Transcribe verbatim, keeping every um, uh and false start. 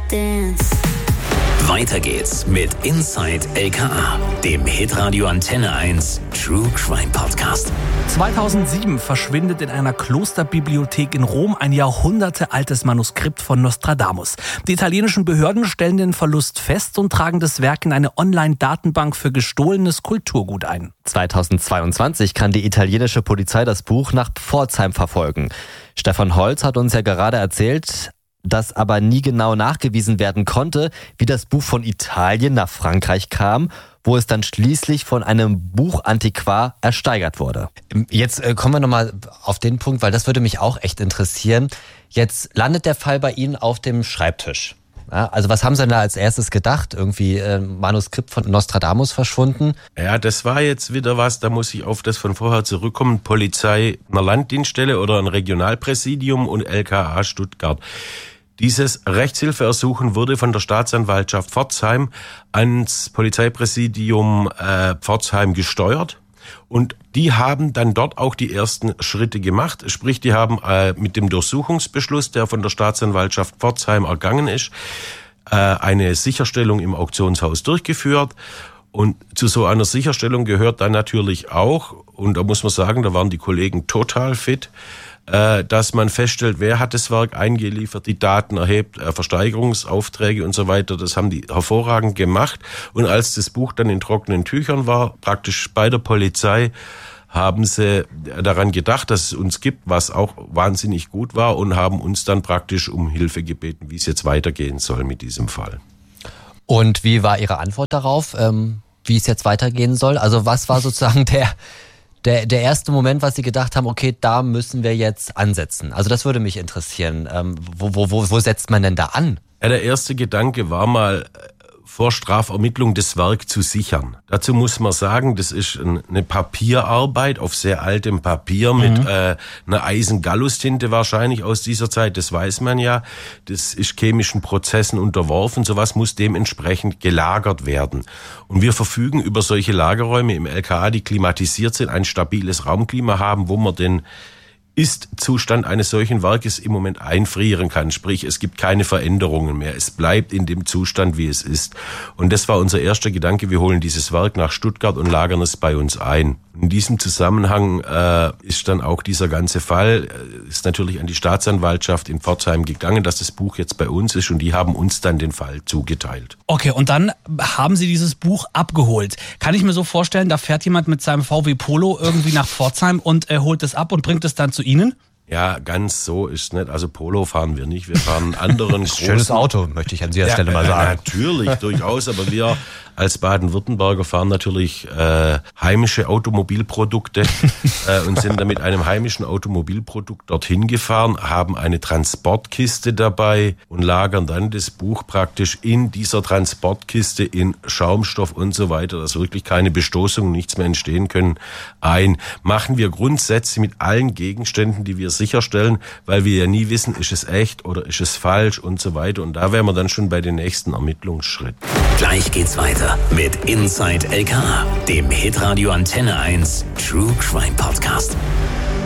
dance. Weiter geht's mit Inside L K A, dem Hitradio Antenne eins True Crime Podcast. zweitausendsieben verschwindet in einer Klosterbibliothek in Rom ein jahrhundertealtes Manuskript von Nostradamus. Die italienischen Behörden stellen den Verlust fest und tragen das Werk in eine Online-Datenbank für gestohlenes Kulturgut ein. zweitausendzweiundzwanzig kann die italienische Polizei das Buch nach Pforzheim verfolgen. Stefan Holz hat uns ja gerade erzählt, dass aber nie genau nachgewiesen werden konnte, wie das Buch von Italien nach Frankreich kam, wo es dann schließlich von einem Buchantiquar ersteigert wurde. Jetzt äh, kommen wir nochmal auf den Punkt, weil das würde mich auch echt interessieren. Jetzt landet der Fall bei Ihnen auf dem Schreibtisch. Ja, also was haben Sie denn da als erstes gedacht? Irgendwie äh, Manuskript von Nostradamus verschwunden? Ja, das war jetzt wieder was, da muss ich auf das von vorher zurückkommen. Polizei einer Landdienststelle oder ein Regionalpräsidium und L K A Stuttgart. Dieses Rechtshilfeersuchen wurde von der Staatsanwaltschaft Pforzheim ans Polizeipräsidium äh, Pforzheim gesteuert. Und die haben dann dort auch die ersten Schritte gemacht. Sprich, die haben äh, mit dem Durchsuchungsbeschluss, der von der Staatsanwaltschaft Pforzheim ergangen ist, äh, eine Sicherstellung im Auktionshaus durchgeführt. Und zu so einer Sicherstellung gehört dann natürlich auch, und da muss man sagen, da waren die Kollegen total fit, dass man feststellt, wer hat das Werk eingeliefert, die Daten erhebt, Versteigerungsaufträge und so weiter. Das haben die hervorragend gemacht. Und als das Buch dann in trockenen Tüchern war, praktisch bei der Polizei, haben sie daran gedacht, dass es uns gibt, was auch wahnsinnig gut war, und haben uns dann praktisch um Hilfe gebeten, wie es jetzt weitergehen soll mit diesem Fall. Und wie war Ihre Antwort darauf, ähm, wie es jetzt weitergehen soll? Also was war sozusagen der... Der, der erste Moment, was Sie gedacht haben, okay, da müssen wir jetzt ansetzen. Also das würde mich interessieren. Ähm, wo, wo, wo, wo setzt man denn da an? Ja, der erste Gedanke war mal, vor Strafermittlung das Werk zu sichern. Dazu muss man sagen, das ist eine Papierarbeit auf sehr altem Papier mit mhm. äh, einer Eisen-Gallus-Tinte wahrscheinlich aus dieser Zeit, das weiß man ja. Das ist chemischen Prozessen unterworfen, sowas muss dementsprechend gelagert werden. Und wir verfügen über solche Lagerräume im L K A, die klimatisiert sind, ein stabiles Raumklima haben, wo man den Ist-Zustand eines solchen Werkes im Moment einfrieren kann. Sprich, es gibt keine Veränderungen mehr. Es bleibt in dem Zustand, wie es ist. Und das war unser erster Gedanke. Wir holen dieses Werk nach Stuttgart und lagern es bei uns ein. In diesem Zusammenhang äh, ist dann auch dieser ganze Fall, äh, ist natürlich an die Staatsanwaltschaft in Pforzheim gegangen, dass das Buch jetzt bei uns ist, und die haben uns dann den Fall zugeteilt. Okay, und dann haben Sie dieses Buch abgeholt. Kann ich mir so vorstellen, da fährt jemand mit seinem V W Polo irgendwie nach Pforzheim und äh, holt es ab und bringt es dann zu Ihnen? Ja, ganz so ist nicht. Also Polo fahren wir nicht. Wir fahren einen anderen großen... Schönes Auto, möchte ich an dieser ja, Stelle mal sagen. Natürlich, durchaus. Aber wir als Baden-Württemberger fahren natürlich äh, heimische Automobilprodukte äh, und sind dann mit einem heimischen Automobilprodukt dorthin gefahren, haben eine Transportkiste dabei und lagern dann das Buch praktisch in dieser Transportkiste in Schaumstoff und so weiter, dass wirklich keine Bestoßungen, nichts mehr entstehen können, ein. Machen wir grundsätzlich mit allen Gegenständen, die wir sicherstellen, weil wir ja nie wissen, ist es echt oder ist es falsch und so weiter. Und da wären wir dann schon bei den nächsten Ermittlungsschritten. Gleich geht's weiter mit Inside L K A, dem Hitradio Antenne eins True Crime Podcast.